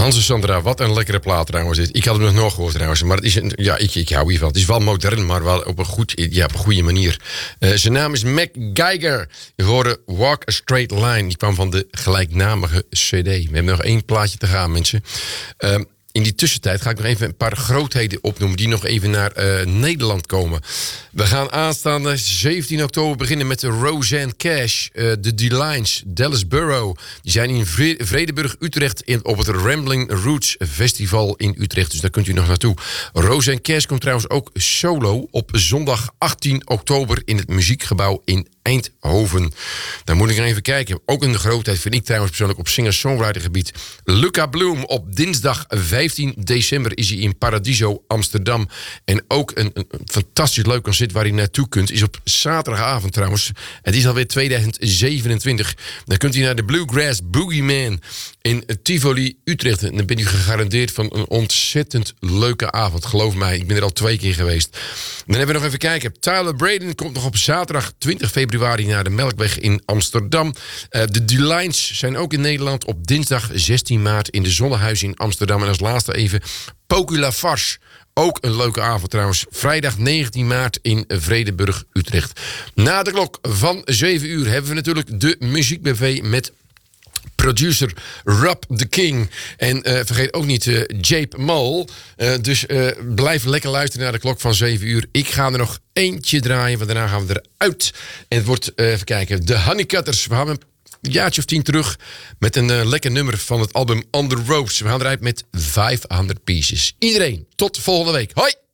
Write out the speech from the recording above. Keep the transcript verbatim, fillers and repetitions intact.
Hans Sandra, wat een lekkere plaat trouwens dit. Ik had hem nog nooit gehoord trouwens, maar het is een, ja, ik, ik hou hiervan. Het is wel modern, maar wel op een, goed, ja, op een goede manier. Uh, zijn naam is Mac Geiger. Je hoorde Walk a Straight Line. Die kwam van de gelijknamige cd. We hebben nog één plaatje te gaan, mensen. Uh, In die tussentijd ga ik nog even een paar grootheden opnoemen die nog even naar uh, Nederland komen. We gaan aanstaande zeventien oktober beginnen met de Roseanne Cash, uh, de D-Lines, Dallas Borough. Die zijn in Vre- Vredenburg, Utrecht in, op het Rambling Roots Festival in Utrecht. Dus daar kunt u nog naartoe. Roseanne Cash komt trouwens ook solo op zondag achttien oktober in het Muziekgebouw in Eindhoven. Dan moet ik nog even kijken. Ook een grootheid vind ik trouwens persoonlijk op singer-songwriter gebied. Luca Bloom op dinsdag vijftien december is hij in Paradiso Amsterdam. En ook een, een, een fantastisch leuk concert waar hij naartoe kunt is op zaterdagavond trouwens. Het is alweer tweeduizend zevenentwintig. Dan kunt u naar de Bluegrass Boogeyman in Tivoli Utrecht. En dan bent u gegarandeerd van een ontzettend leuke avond. Geloof mij, ik ben er al twee keer geweest. Dan hebben we nog even kijken. Tyler Braden komt nog op zaterdag twintig februari naar de Melkweg in Amsterdam. Uh, de D-Lines zijn ook in Nederland op dinsdag zestien maart in de Zonnehuis in Amsterdam. En als laatste even Pocula Fars. Ook een leuke avond trouwens. Vrijdag negentien maart in Vredenburg, Utrecht. Na de klok van zeven uur hebben we natuurlijk de muziekbv met producer Rob the King. En uh, vergeet ook niet uh, Jape Mol. Uh, dus uh, blijf lekker luisteren naar de klok van zeven uur. Ik ga er nog eentje draaien, want daarna gaan we eruit. En het wordt, uh, even kijken, de Honeycutters. We hebben een jaartje of tien terug met een uh, lekker nummer van het album On The Ropes. We gaan eruit met vijfhonderd Pieces. Iedereen, tot volgende week. Hoi!